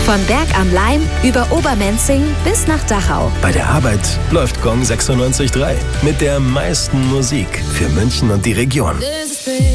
Von Berg am Laim über Obermenzing bis nach Dachau. Bei der Arbeit läuft Gong 96.3 mit der meisten Musik für München und die Region.